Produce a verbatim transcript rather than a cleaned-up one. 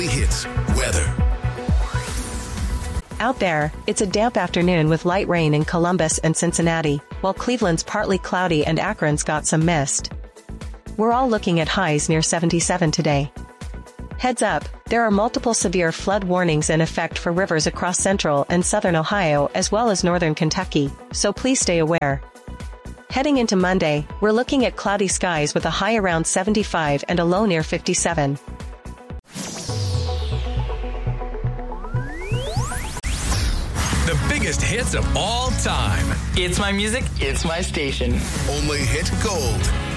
Weekly Hits weather. Out there, it's a damp afternoon with light rain in Columbus and Cincinnati, while Cleveland's partly cloudy and Akron's got some mist. We're all looking at highs near seventy-seven today. Heads up, there are multiple severe flood warnings in effect for rivers across central and southern Ohio as well as northern Kentucky, so please stay aware. Heading into Monday, we're looking at cloudy skies with a high around seventy-five and a low near fifty-seven. The biggest hits of all time. It's my music, it's my station. Only hit gold.